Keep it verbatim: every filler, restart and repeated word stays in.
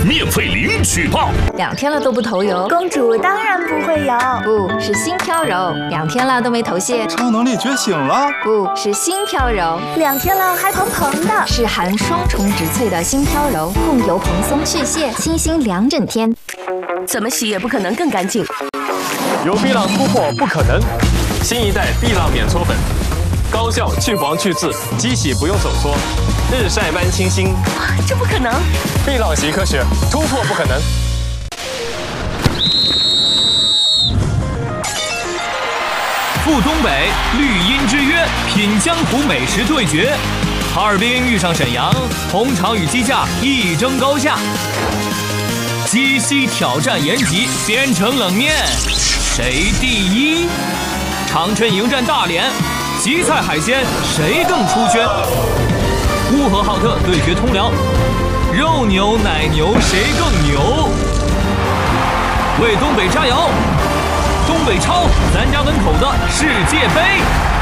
免费领取吧！ 两天了都不投油， 公主当然不会有。 不是心飘柔，两天了都没头屑。 超能力觉醒了， 不是心飘柔， 两天了还蓬蓬的。 是含双重植萃的心飘柔，控油蓬松去屑，清新两整天。 怎么洗也不可能更干净。 有碧浪突破不可能，新一代碧浪免搓粉，高效去黄去渍，机洗不用手搓，日晒般清新。 这不可能！ 碧浪习科学，突破不可能。 赴东北，绿茵之约，品江湖美食对决。哈尔滨遇上沈阳，红肠与鸡架一争高下。鸡西挑战延吉，边城冷面，谁第一？长春迎战大连，吉菜海鲜谁更出圈？呼和浩特对决通辽，肉牛奶牛谁更牛？为东北加油！东北超，咱家门口的世界杯。